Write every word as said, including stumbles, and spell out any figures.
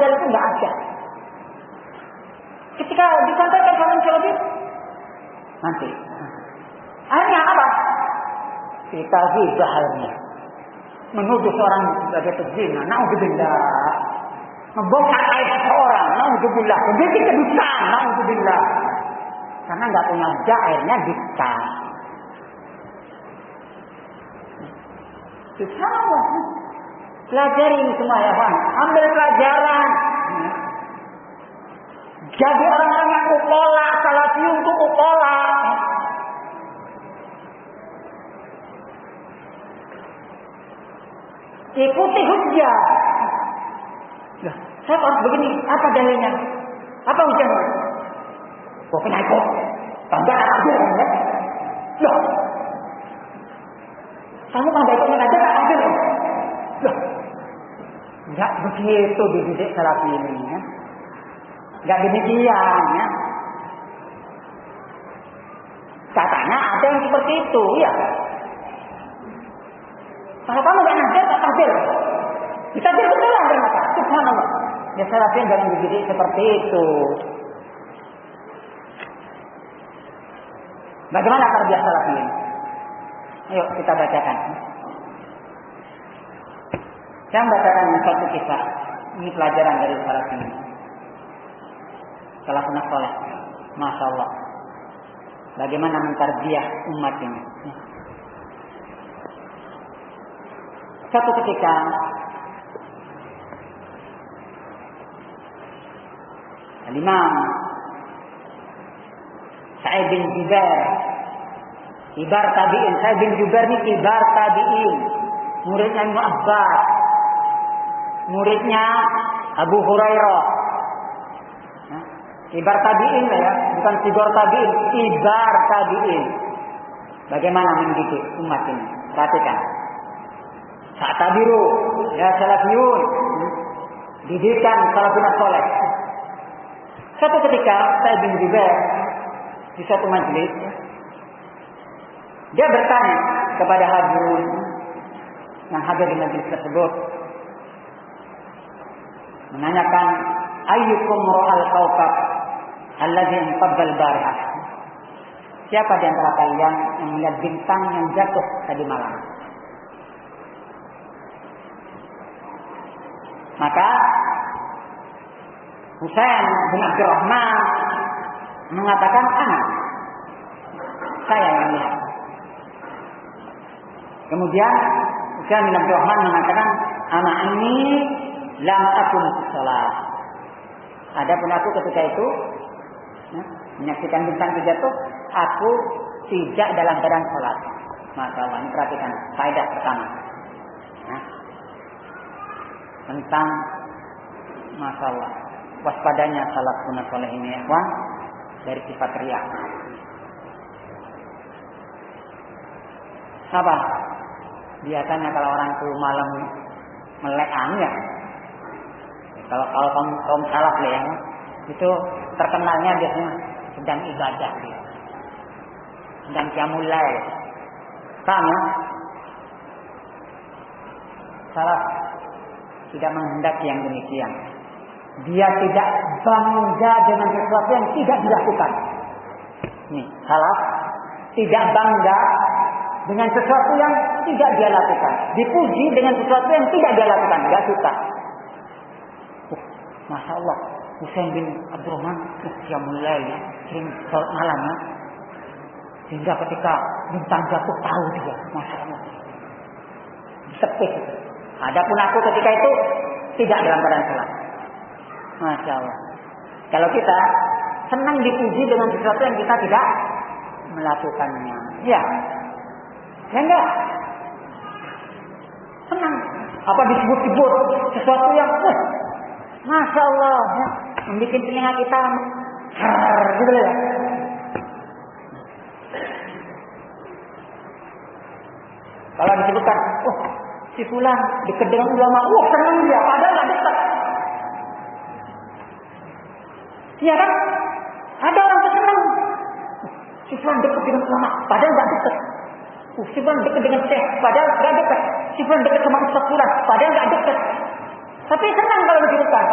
model itu nggak ada. Ketika disampaikan salam salafi, nanti. Akhirnya apa? Kita ghibah akhirnya. Menuduh seorang sebagai pezina, naudzubillah. Membongkar aib seorang, naudzubillah. Membikin kedustaan, naudzubillah. Karena nggak punya hujah, akhirnya dusta. Subhanallah. Pelajari ini semua ya Bang. Ambil pelajaran. Jadi orang-orang yang ukola, salafi untuk ukola. Ikuti hujah. Lah, saya harus begini. Apa dalilnya? Apa hujahnya? Kok kena ikut? Tambah aja ya. Loh. Kamu kan ikutnya aja tak adil. Loh. Enggak begitu dididik salafi ini ya. Enggak demikian ya. Katanya ada yang seperti itu ya. Kalau kamu enggak nadil, tak adil. Kita berkenalan ternyata. Subhanallah. Ya salafi jangan dididik seperti itu. Bagaimana tarbiyah salafi ini? Ayo kita bacakan. Saya membacakan satu kisah. Ini pelajaran dari salaf ini. Salafun saleh. Masya Allah. Bagaimana mentarbiyah umat ini. Satu ketika Al-Imam Sa'id bin Jubair, kibar tabi'in. Sa'id bin Jubair ini kibar tabi'in. Muridnya Ibnu Abbas. Muridnya Abu Hurairah. Kibar tabi'in ya, bukan kibar tabi'in, kibar tabi'in. Bagaimana mendidik umat ini? Perhatikan. Sa'tabiru ya salafiyun. Didikan salafun saleh. Satu ketika Sa'id bin Jubair di satu majelis, dia bertanya kepada hadirin yang hadir di majelis tersebut, menanyakan, ayyukum ra'al kawkab alladhi inqabbal barihah. Siapa di antara kalian yang melihat bintang yang jatuh tadi malam? Maka Husain bin Abdurrahman mengatakan, anak, saya yang lihat. Kemudian Husain bin Abdurrahman mengatakan, anak ini lam akun salat. Adapun aku ketika itu ya, menyaksikan bintang itu jatuh, aku tidak dalam keadaan salat. Masya Allah, ini perhatikan faedah pertama ya, tentang Masya Allah waspadanya salafun saleh ini ya, Wan, dari sifat riya. Apa? Biasanya kalau orang itu malam melek ya. Kalau kalau kaum kaum salaf ya, itu terkenalnya biasanya sedang ibadah dia. Sedang qiyamul lail. Paham ya? Salaf tidak menghendaki yang demikian. Dia tidak bangga dengan sesuatu yang tidak dilakukan. Nih, salaf tidak bangga dengan sesuatu yang tidak dia lakukan. Dipuji dengan sesuatu yang tidak dia lakukan. Gak suka. Uh, Masya Allah. Husain bin Abdurrahman qiyamul lail ya, sering salat malam ya. Sehingga ketika bintang jatuh tahu dia. Masya Allah. Sepik. Adapun aku ketika itu tidak dalam keadaan salat. Masya Allah. Kalau kita senang dipuji dengan sesuatu yang kita tidak melakukannya. Ya. Ya enggak? Senang. Apa disebut-sebut sesuatu yang uh, Masya Allah ya, membuat telinga kita har, gitu ya. Kalau disebutkan, oh si fulan dekat dengan ulama, wah senang dia, padahal nggak dekat. Iya kan? Ada orang yang senang, si fulan dekat dengan ulama, padahal nggak dekat. Uh, si fulan dekat dengan syekh, padahal nggak dekat. Si fulan dekat sama ustaz fulan, padahal nggak dekat. Tapi senang kalau disebutkan.